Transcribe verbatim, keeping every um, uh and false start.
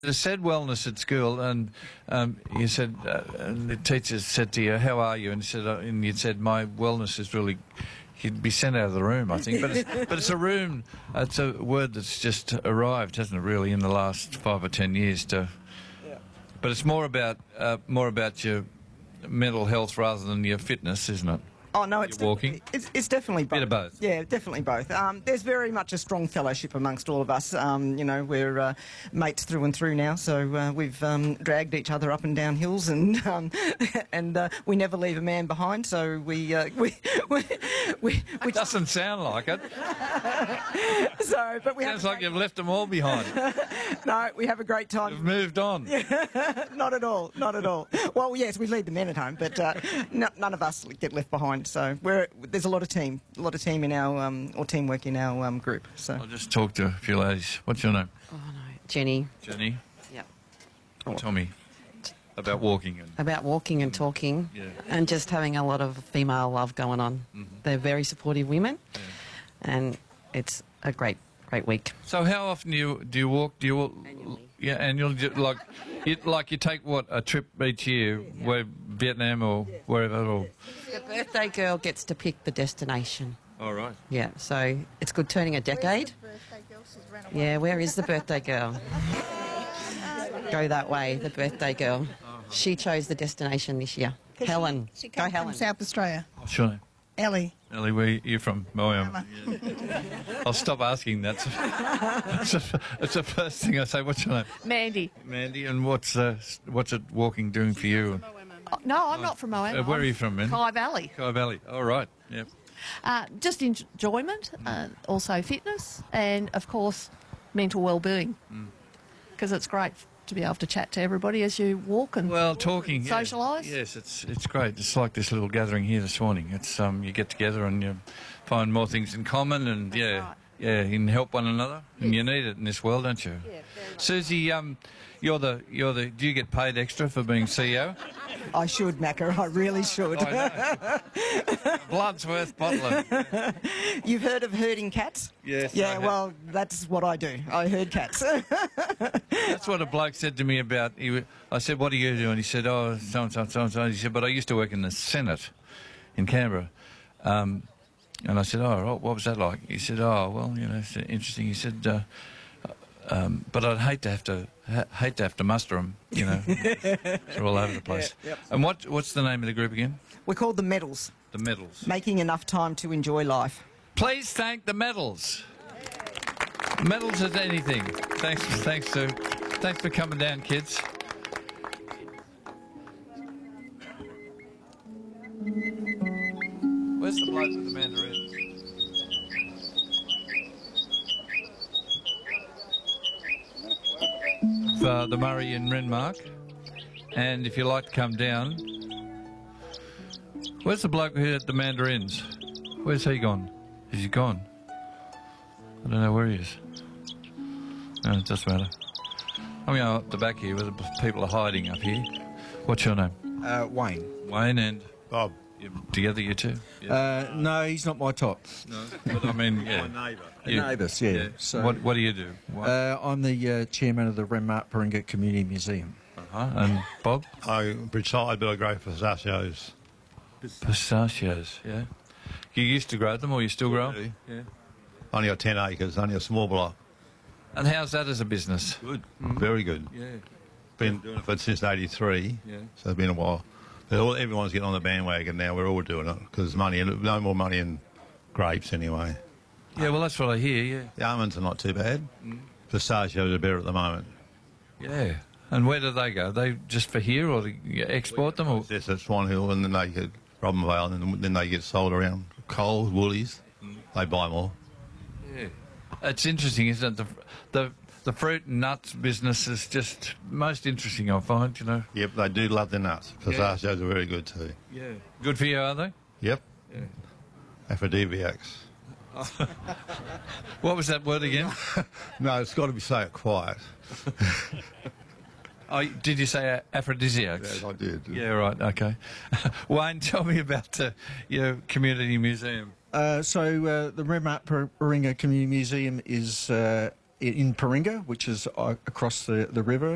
It said wellness at school, and um, you said, uh, and the teachers said to you, "How are you?" And you said, uh, and you said, "My wellness is really." You'd be sent out of the room, I think. But it's, but it's a room. It's a word that's just arrived, hasn't it? Really, in the last five or ten years. To, yeah. But it's more about uh, more about your mental health rather than your fitness, isn't it? Oh no, it's walking. It's, it's definitely both. Bit of both. Yeah, definitely both. Um, there's very much a strong fellowship amongst all of us. Um, you know, we're uh, mates through and through now, so uh, we've um, dragged each other up and down hills, and um, and uh, we never leave a man behind. So we uh, we we, we which doesn't sound like it. So, but we sounds have like you've left them all behind. No, we have a great time. You've moved on. Not at all. Not at all. Well, yes, we leave the men at home, but uh, no, none of us get left behind. So we're, there's a lot of team, a lot of team in our, um, or teamwork in our um, group. So I'll just talk to a few ladies. What's your name? Oh no, Jenny. Jenny. Yep. Oh. Tell me about walking and about walking and talking, yeah. and just having a lot of female love going on. Mm-hmm. They're very supportive women, yeah. and it's a great, great week. So how often do you do you walk? Do you walk? Annually. Yeah, annually. Like, you, like you take what a trip each year, yeah. where Vietnam or wherever. Or the birthday girl gets to pick the destination. All right. Yeah, so it's good turning a decade. Yeah, where is the birthday girl? Go that way, the birthday girl. She chose the destination this year. Helen. She, she Go comes Helen. from South Australia. What's your name? Ellie. Ellie, where are you from? Moyam. Yeah. I'll stop asking that. It's the it's the first thing I say. What's your name? Mandy. Mandy, and what's uh, what's it walking doing for you? Oh, no, I'm not from Moama. Uh, where are you from, man? Kai Valley. Kai Valley. All right. Yep. Uh, just enjoyment, uh, also fitness, and of course, mental well-being. Because mm. it's great to be able to chat to everybody as you walk and well, talking, socialise. Yeah. Yes, it's it's great. It's like this little gathering here this morning. It's um, you get together and you find more things in common, and That's yeah, right. yeah, you can help one another, yes. and you need it in this world, don't you? Yeah, very much. Susie, um, you're the you're the. Do you get paid extra for being C E O? I should, Macca. I really should. Oh, I know. Blood's worth bottling. You've heard of herding cats? Yes. Yeah, well, that's what I do. I herd cats. That's what a bloke said to me about. He, I said, "What do you do?" And he said, "Oh, so and so, so and so." He said, "But I used to work in the Senate in Canberra." Um, and I said, "Oh, what was that like?" He said, "Oh, well, you know, it's interesting." He said, uh, um, "But I'd hate to have to ha- hate to have to muster them, you know." They're all over the place. Yeah, yep. And what what's the name of the group again? We're called the Medals. The Medals. Making enough time to enjoy life. Please thank the Medals. Medals as anything. Thanks, thanks to, thanks for coming down, kids. Where's the bloke with the mandarin? Uh, the Murray in Renmark, and if you like to come down, where's the bloke who had the mandarins? Where's he gone? Is he gone? I don't know where he is. No, it doesn't matter. I'm going up the back here where the people are hiding up here. What's your name? Uh, Wayne. Wayne and Bob. You're together, you two? Yeah. Uh, no, he's not my top. No, but I mean, yeah. My neighbour. You, Neighbours, yeah. yeah. So, what, what do you do? Uh, I'm the uh, chairman of the Renmark Paringa Community Museum. Uh-huh. And Bob? I retired, but I grow pistachios. Pistachios, yeah. You used to grow them, or you still grow them? Yeah. Only got ten acres, only a small block. And how's that as a business? Good, mm-hmm. Very good. Yeah. Been doing it for since eighty-three, yeah. So it's been a while. But all, everyone's getting on the bandwagon now. We're all doing it because money, no more money in grapes anyway. Yeah, well, that's what I hear. Yeah. The almonds are not too bad. Mm. Pistachios are better at the moment. Yeah. And where do they go? They just for here, or do you export them? Or? Yes, at Swan Hill, and then they get Robinvale, and then they get sold around Coles, Woolies. Mm. They buy more. Yeah. It's interesting, isn't it? The, the the fruit and nuts business is just most interesting, I find, you know. Yep, they do love their nuts. Pistachios yeah. are very good too. Yeah. Good for you, are they? Yep. Yeah. Aphrodisiacs. What was that word again? No, it's got to be say it quiet. Oh, did you say uh, aphrodisiacs? Yes, I did. Yeah, right, okay. Wayne, tell me about uh, your community museum. Uh, so uh, the Renmark Paringa Community Museum is uh, in Paringa, which is uh, across the, the river.